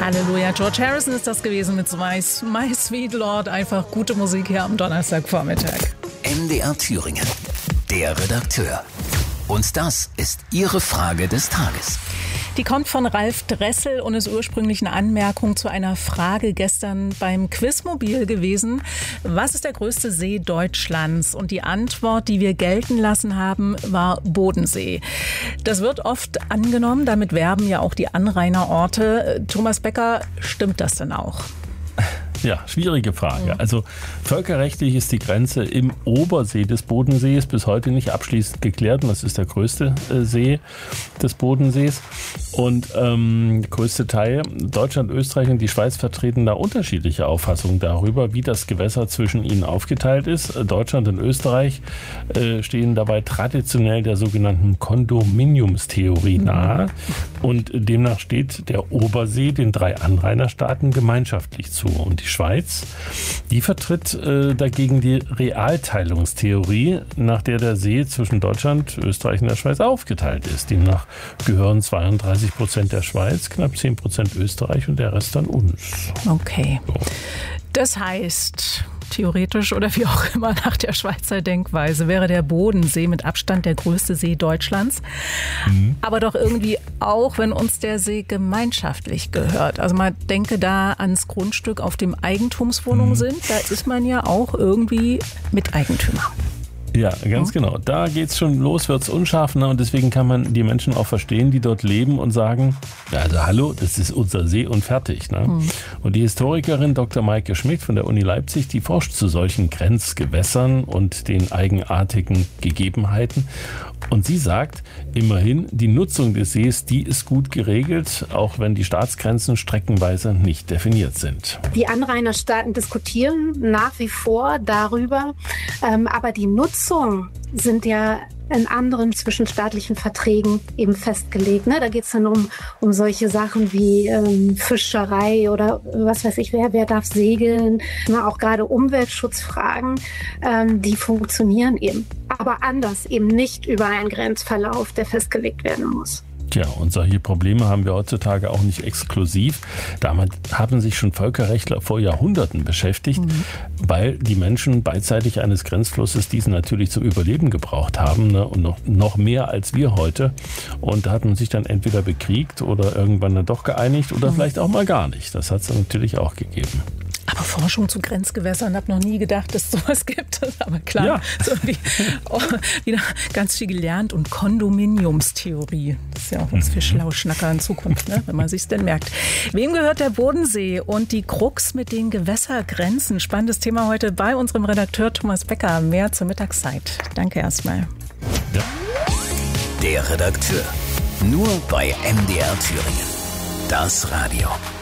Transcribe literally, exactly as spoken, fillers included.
Halleluja, George Harrison ist das gewesen mit My, My Sweet Lord. Einfach gute Musik hier am Donnerstagvormittag. M D R Thüringen, der Redakteur. Und das ist Ihre Frage des Tages. Die kommt von Ralf Dressel und ist ursprünglich eine Anmerkung zu einer Frage gestern beim Quizmobil gewesen. Was ist der größte See Deutschlands? Und die Antwort, die wir gelten lassen haben, war Bodensee. Das wird oft angenommen, damit werben ja auch die Anrainerorte. Thomas Becker, stimmt das denn auch? Ja, schwierige Frage. Also völkerrechtlich ist die Grenze im Obersee des Bodensees bis heute nicht abschließend geklärt. Und das ist der größte äh, See des Bodensees. Und ähm, der größte Teil, Deutschland, Österreich und die Schweiz vertreten da unterschiedliche Auffassungen darüber, wie das Gewässer zwischen ihnen aufgeteilt ist. Deutschland und Österreich äh, stehen dabei traditionell der sogenannten Kondominiumstheorie nahe. Und demnach steht der Obersee den drei Anrainerstaaten gemeinschaftlich zu. Und die Schweiz, die vertritt äh, dagegen die Realteilungstheorie, nach der der See zwischen Deutschland, Österreich und der Schweiz aufgeteilt ist. Demnach gehören zweiunddreißig Prozent der Schweiz, knapp zehn Prozent Österreich und der Rest an uns. Okay. So. Das heißt, theoretisch oder wie auch immer nach der Schweizer Denkweise wäre der Bodensee mit Abstand der größte See Deutschlands. Mhm. Aber doch irgendwie auch, wenn uns der See gemeinschaftlich gehört. Also man denke da ans Grundstück, auf dem Eigentumswohnungen mhm. sind. Da ist man ja auch irgendwie Miteigentümer. Ja, ganz genau. Da geht's schon los, wird's unscharf, ne? Und deswegen kann man die Menschen auch verstehen, die dort leben und sagen, ja, also hallo, das ist unser See und fertig. Ne? Hm. Und die Historikerin Doktor Maike Schmidt von der Uni Leipzig, die forscht zu solchen Grenzgewässern und den eigenartigen Gegebenheiten. Und sie sagt, immerhin, die Nutzung des Sees, die ist gut geregelt, auch wenn die Staatsgrenzen streckenweise nicht definiert sind. Die Anrainerstaaten diskutieren nach wie vor darüber, ähm, aber die Nutzung sind ja in anderen zwischenstaatlichen Verträgen eben festgelegt. Ne? Da geht es dann um, um solche Sachen wie ähm, Fischerei oder was weiß ich, wer, wer darf segeln. Ne? Auch gerade Umweltschutzfragen, ähm, die funktionieren eben. Aber anders, eben nicht über einen Grenzverlauf, der festgelegt werden muss. Tja, und solche Probleme haben wir heutzutage auch nicht exklusiv. Damit haben sich schon Völkerrechtler vor Jahrhunderten beschäftigt, mhm. weil die Menschen beidseitig eines Grenzflusses diesen natürlich zum Überleben gebraucht haben, ne? Und noch, noch mehr als wir heute. Und da hat man sich dann entweder bekriegt oder irgendwann dann doch geeinigt oder mhm. vielleicht auch mal gar nicht. Das hat es natürlich auch gegeben. Aber Forschung zu Grenzgewässern, habe noch nie gedacht, dass es sowas gibt. Aber klar, ja. so wie, oh, wieder ganz viel gelernt. Und Kondominiumstheorie, das ist ja auch was für Schlauschnacker in Zukunft, ne? Wenn man sich's denn merkt. Wem gehört der Bodensee und die Krux mit den Gewässergrenzen? Spannendes Thema heute bei unserem Redakteur Thomas Becker. Mehr zur Mittagszeit. Danke erstmal. Ja. Der Redakteur. Nur bei M D R Thüringen. Das Radio.